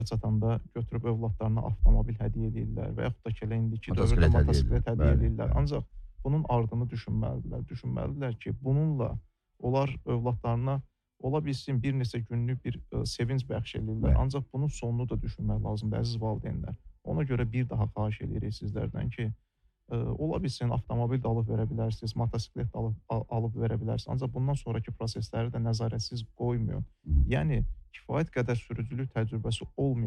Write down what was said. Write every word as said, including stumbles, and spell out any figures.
çatanda götürüb övladlarına avtomobil hədiyyə edirlər və yaxud da ki, elə indiki dövrdə Motosiklet hədiyyə edirlər. motosiklet hədiyyə Bəli, edirlər. bəli. Ancaq bunun ardını düşünməlidirlər. Düşünməlidirlər ki, bununla onlar övladlarına ola bilsin bir neçə günlük bir ə, sevinc bəxş eləyirlər. Bəli. Ancaq bunun sonunu da düşünmək lazımdır, əziz valideynlər. Ona görə bir daha xahiş edirik sizlərdən ki, ə, ola bilsin avtomobil də alıb verə bilərsiniz, motosiklet də alıb, a- alıb verə bilərsiniz. Ancaq bundan sonraki prosesləri də nəzarətsiz qoymayın. Hı. Yəni kifayət qədər sürücülük təcrübəsi olmayan